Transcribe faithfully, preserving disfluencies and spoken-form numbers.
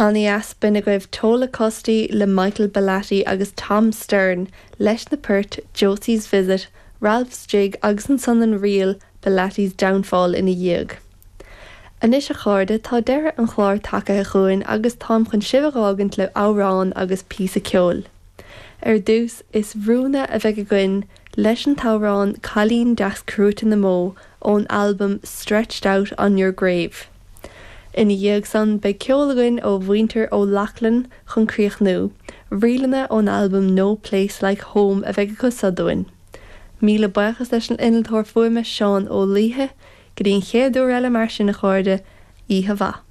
Hanni Aspen a goibh Tola Costi le Michael Belatti agus Tom Stern leis na Pert, Josie's Visit, Ralph's Jig agus an son an rial Belatti's Downfall ina dhiag. Anis a cháirde tá deire an chláir take a chuin agus tám chun sibhágant le árán agus písa ceol. Ar dús is rúna a bheith goin leis an tárán Colleen Das Crúta na Mó ón album Stretched Out on Your Grave. Ina dhiag san be ceolagain ó bhainter ó Lachlan chun críoch nó, rialana ón album No Place Like Home a bheith go sadúin. Míle buchas leis an inaltóir fuaime Seán ó Líthe, go dtíon chéadú eile mar sin na cháirde, Íhe bha.